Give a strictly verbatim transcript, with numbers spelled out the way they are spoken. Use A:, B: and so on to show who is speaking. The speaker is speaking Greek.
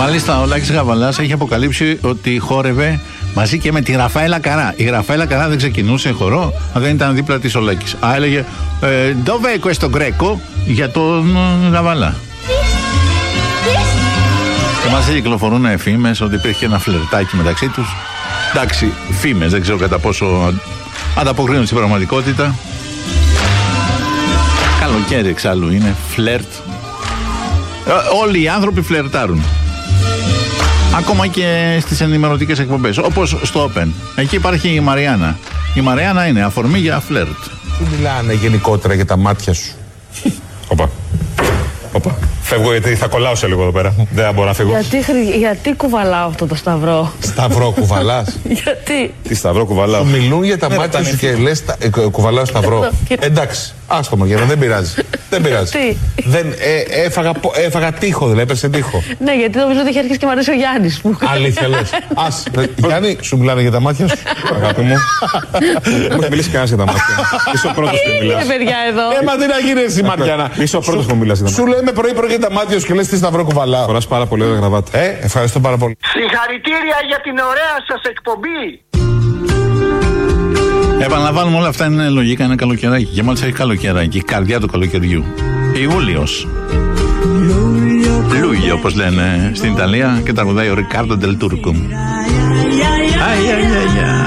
A: Μάλιστα, ο Λάκης Γαβαλάς έχει αποκαλύψει ότι χόρευε μαζί και με τη Ραφαέλα Καρά. Η Ραφαέλα Καρά δεν ξεκινούσε χορό, αν δεν ήταν δίπλα της ο Λάκης. Α, έλεγε «Dove questo greco» για τον Γαβαλά. Και μας κυκλοφορούν φήμες ότι υπήρχε ένα φλερτάκι μεταξύ τους. Εντάξει, φήμες, δεν ξέρω κατά πόσο ανταποκρίνουν στην πραγματικότητα. Καλοκαίρι εξάλλου είναι, φλερτ. Όλοι οι άνθρωποι φλερτάρουν. Ακόμα και στις ενημερωτικές εκπομπές, όπως στο Open. Εκεί υπάρχει η Μαριάννα. Η Μαριάννα είναι αφορμή για φλερτ.
B: Τι μιλάνε γενικότερα για τα μάτια σου?
C: Οπα. Οπα. Φεύγω γιατί θα κολλάω σε λίγο εδώ πέρα. Δεν μπορώ να φύγω.
D: Γιατί, γιατί κουβαλάω αυτό το σταυρό?
B: Σταυρό κουβαλάς?
D: Γιατί?
C: Τι σταυρό κουβαλάω?
B: Σου μιλούν για τα
C: ναι,
B: μάτια σου
C: και
B: λες ε, κουβαλάω σταυρό. Εντάξει, άστο Μαριάννα, δεν πειράζει. Δεν πειράζει. Δεν, ε, έφαγα, έφαγα τείχο, δηλαδή έπεσε τείχο.
D: Ναι, γιατί νομίζω ότι έχει αρχίσει και μου αρέσει ο Γιάννης.
B: Αλήθεια λες? Ας, Γιάννη, σου μιλάνε για τα μάτια σου?
C: Αγάπη μου. Δεν μου έχει μιλήσει κανένας για τα μάτια. Είσαι ο πρώτος που μιλάς.
D: Είναι παιδιά εδώ.
B: Ε, μα τι να γίνει εσύ Μαριάννα?
C: Είσαι ο πρώτος που μιλάς για τα
B: μάτια. Σου λέμε πρωί-πρωί για τα μάτια σου και λες τι σταυρό κουβαλάω.
C: Φοράς πάρα πολύ ωραία γραβάτα.
B: Ε, ευχαριστώ πάρα πολύ.
E: Συγχαρητήρια για την ωραία σας εκπομπή.
A: Επαναλαμβάνουμε, όλα αυτά είναι λογικά, είναι καλοκαιράκι. Και μάλιστα έχει καλοκαιράκι, η καρδιά του καλοκαιριού. Ιούλιος. Λούγιο, όπως λένε στην Ιταλία, και τραγουδάει ο Ρικάρντο Ντελ Τούρκο.